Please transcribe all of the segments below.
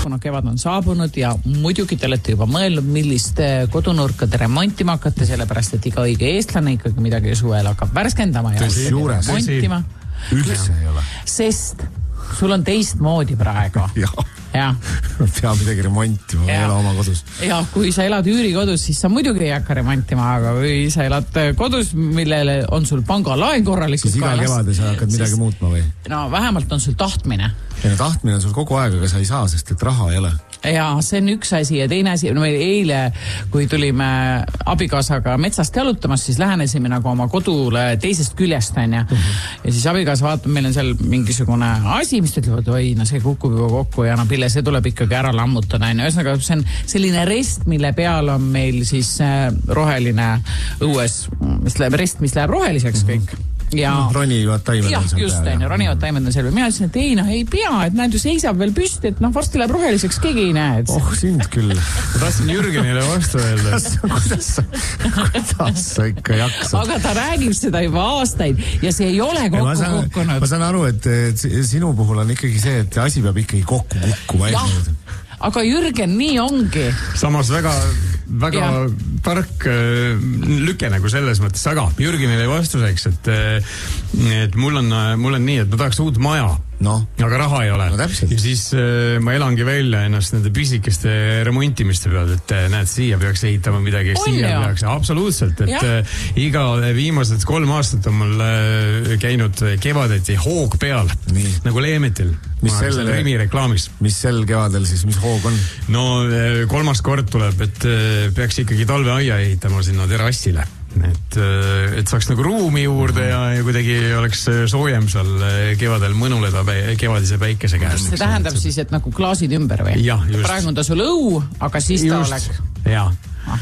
kuna kevad on saabunud ja muidugi te olete juba mõelnud, millist kodunurka te remontima hakkate, sellepärast, et iga õige eestlane ikkagi midagi suvel hakkab värskendama ja remontima. Üldse ei ole. Sest sul on teist moodi praegu. Ja. Pea midagi remontima, ma ei ela oma kodus. Ja kui sa elad üürikodus, siis sa muidugi ei hakka remontima, aga kui sa elad kodus, millele on sul pangalaen korralikult siis iga kevade sa hakkad midagi muutma või? No vähemalt on sul tahtmine. Ja tahtmine on sul kogu aeg, aga sa ei saa, sest et raha ei ole. Ja see on üks asi ja teine asi, no meil eile, kui tulime abikaasaga metsast jalutamas, siis lähenesime nagu oma kodule teisest küljest, on ja. Ja siis abikaas vaatab, meil on seal mingisugune asi, mis ütlevad, oi, no see kukub juba kokku ja pille, see tuleb ikkagi ära lammutada, on ja. Ühesõnaga, see on selline rest, mille peal on meil siis roheline õues, mis läheb roheliseks kõik. Ja ronivad taimed on seal just, peal. Ronivad taimed on seal peal. Mina ütlesin, et ei, ei pea, et näed ju seisab veel püsti, et varsti läheb roheliseks, keegi ei näe. Sind küll. Ma tahtsin Jürgenile vastu öelda. Kuidas sa ikka jaksad? Aga ta räägib seda juba aastaid ja see ei ole kukkunud. Ma saan aru, et sinu puhul on ikkagi see, et asi peab ikkagi kokku kukkuma. Aga Jürgen, nii ongi. Samas väga tark lüke nagu selles mõttes, aga Jürgenile vastuseks, et mul on nii, et ma tahaks uut maja. Aga raha ei ole. Ja siis ma elangi välja ennast nende pisikeste remontimiste peal, et näed, siia peaks ehitama midagi, siia peaks. Absoluutselt, et iga viimased 3 aastat on mul käinud kevadeti hoog peal, nagu Leemetil. Rimi reklaamis. Mis sel kevadel siis, mis hoog on? No 3. kord tuleb, et peaks ikkagi talveaia ehitama sinna terrassile. Et saaks nagu ruumi juurde ja kuidagi oleks soojem seal kevadel mõnuleda kevadise päikese käes. See tähendab siis, et nagu klaasid ümber või? Jah, just. Praegu on ta sul õu, aga siis ta oleks. Jah.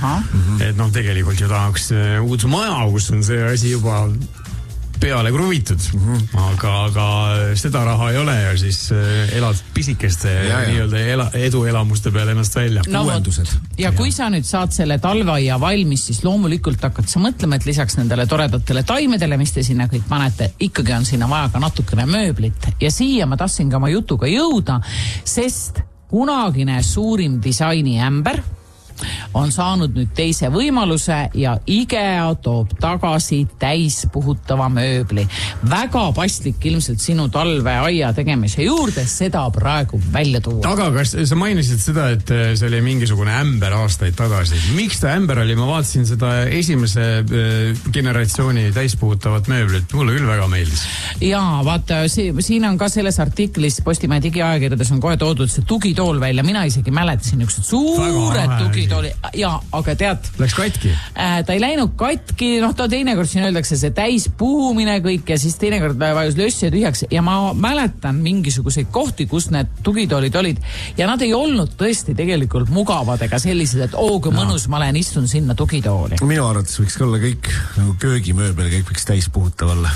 Et tegelikult ju tahaks uudse maja, kus on see asi juba peale kruvitud, aga seda raha ei ole ja siis elad pisikeste nii-öelda eduelamuste peale ennast välja. Uuendused. Ja kui sa nüüd saad selle talveaia valmis, siis loomulikult hakkad sa mõtlema, et lisaks nendele toredatele taimedele, mis te sinna kõik panete, ikkagi on sinna vaja ka natukene mööblit. Ja siia ma tahtsin ka oma jutuga jõuda, sest kunagine suurim disaini ämber on saanud nüüd teise võimaluse ja IKEA toob tagasi täispuhutava mööbli. Väga paslik ilmselt sinu talveaia tegemise juurde, seda praegu välja tuua. Aga kas sa mainisid seda, et see oli mingisugune ämber aastaid tagasi? Miks ta ämber oli? Ma vaatasin seda esimese generatsiooni täispuhutavat mööblit. Mulle küll väga meeldis. Jaa, vaata, siin on ka selles artiklis Postimehe digiajakirjades on kohe toodud see tugitool välja. Mina isegi mäletasin üks suured tugitooli. Ja, aga tead. Läks katki? Ta ei läinud katki, ta teinekord siin öeldakse see täis puhumine kõik ja siis teinekord vajus lössi ja tühjaks ja ma mäletan mingisuguseid kohti, kus need tugitoolid olid ja nad ei olnud tõesti tegelikult mugavad ega sellised, et kui mõnus ma olen istun sinna tugitooli. Minu arvates võiks olla kõik nagu köögimööbel, kõik võiks täis puhutav olla.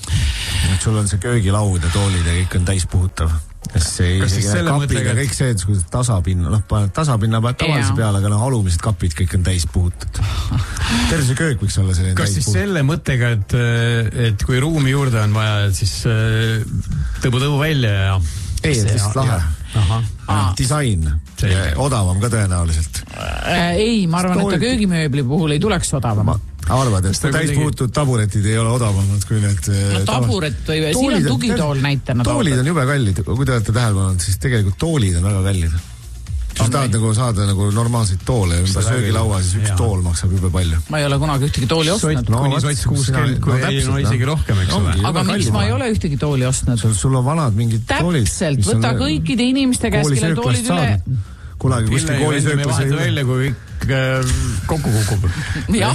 Et sul on see köögilaud ja toolid ja kõik on täis puhutav. Kas kapid ja kõik see, et tasapinna, tasapinna pead tavalise peale, aga alumised kapid kõik on täis puhutud. Terve köök võiks olla selline täis puhutud. Kas siis selle mõttega, et kui ruumi juurde on vaja, et siis tõbu välja ja... Ei, et lihtsalt lahe. Disain. Odavam ka tõenäoliselt. Ei, ma arvan, et köögimööbli puhul ei tuleks odavam. Arvad, et täispuhutud taburetid ei ole odavamad kui need... taburet või siin on tugitool näitena. Toolid on jube kallid. Kui te olete tähelepanud, siis tegelikult toolid on väga kallid. Kui sa tahad saada normaalseid toole ümber söögilaua, siis üks tool maksab jube palju. Ma ei ole kunagi ühtegi tooli ostnud. Kuni sots 60, kui isegi rohkem, eks ole. Aga miks ma ei ole ühtegi tooli ostnud? Sul on vanad mingid toolid. Täpselt, võta kõikide inimeste käest, kelle toolid üle... Kunagi kuskil koolisööklas ei ole. Välja, kui kokku kukub. Jah.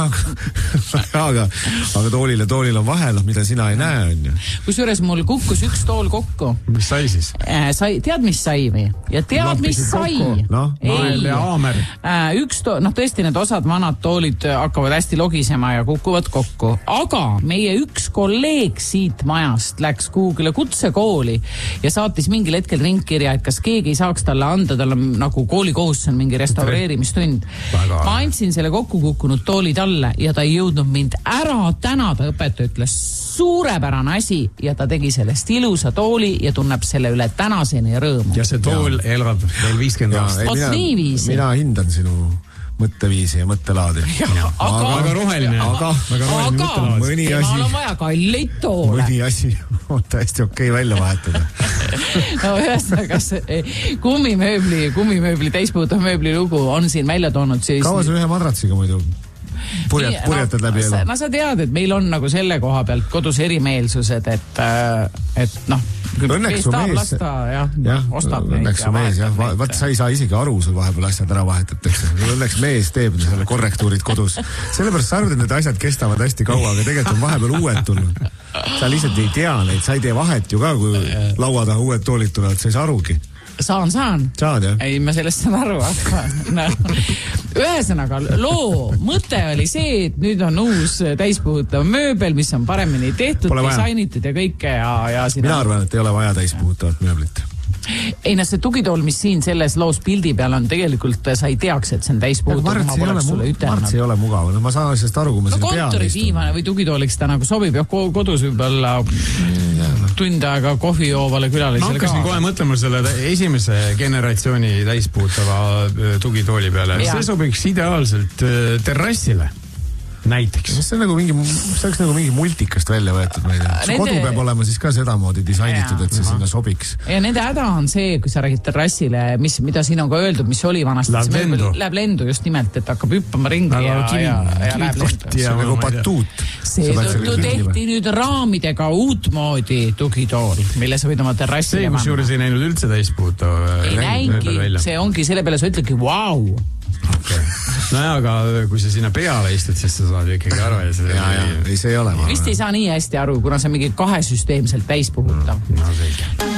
Aga toolil on vahel, mida sina ei näe, on ju. Kusjuures mul kukkus üks tool kokku. Mis sai siis? Tead, mis sai või? Ja tead, mis sai? Nael ja aamer. Tõesti, need osad vanad toolid hakkavad hästi logisema ja kukuvad kokku. Aga meie üks kolleeg siit majast läks kuhugile kutsekooli ja saatis mingil hetkel ringkirja, et kas keegi ei saaks talle anda, tal on nagu koolikohustus on mingi restaureerimistund vend. Ma andsin selle kokku kukkunud tooli talle ja ta ei jõudnud mind ära tänada. Õpetaja ütles suurepärane asi ja ta tegi sellest ilusa tooli ja tunneb selle üle tänaseni rõõmu. Ja see tool elab veel 50 aastat. Mina hindan sinu mõtteviisi ja mõttelaadi. Aga roheline. Aga mõni asi. Temal on vaja kalleid toole. Mõni asi on täiesti okei välja vahetada. No ühesõnaga, kummimööbli täispuhutav mööbli lugu on siin välja toonud siis. Kaua sul ühe madratsiga muidu? Purjetad läbi elu? No sa tead, et meil on nagu selle koha pealt kodus erimeelsused, et noh, õnneks su mees, õnneks su mees, jah, vaat sa ei saa isegi aru, sul vahepeal asjad ära vahetatakse. Õnneks mees teeb selle korrektuurid kodus. Sellepärast sa arvad, et need asjad kestavad hästi kaua, aga tegelikult on vahepeal uued tulnud. Sa lihtsalt ei tea neid, sa ei tee vahet ju ka, kui laua taha uued toolid tulevad, sa ei saa arugi. Saan. Saad, jah? Ei, ma sellest saan aru, aga no. Ühesõnaga, loo mõte oli see, et nüüd on uus täispuhutav mööbel, mis on paremini tehtud, disainitud ja kõike ja mina arvan, et ei ole vaja täispuhutavat mööblit. Ei, see tugitool, mis siin selles loos pildi peal on, tegelikult sa ei teaks, et see on täispuhutav. Marts ei ole mugav. No ma saan sellest aru, kui ma sinna peale kontoriviimane või tugitooliks ta nagu sobib. Kodus võib-olla tund aega kohvi joovale külalisele ka. Ma hakkasin kohe mõtlema selle esimese generatsiooni täispuhutava tugitooli peale. See sobiks ideaalselt terrassile. Näiteks. See oleks nagu mingi multikast välja võetud. Kodu peab olema siis ka sedamoodi disainitud, et see sinna sobiks. Ja nende häda on see, kui sa räägid terrassile, mida siin on ka öeldud, mis oli vanasti. Läheb lendu just nimelt, et hakkab hüppama ringi ja läheb lendu. See on nagu batuut. Seetõttu tehti nüüd raamidega uutmoodi tugitool, mille sa võid oma terrassile panna. See, kus juures ei näinud üldse täispuhutav. Ei näingi, see ongi selle peale, sa ütledki, vau. Okay. No ja, aga kui sa sinna peale istud, siis sa saad ju ikkagi aru. See ei ole. Vist ei saa nii hästi aru, kuna see mingi kahesüsteemselt täispuhutav. No selge.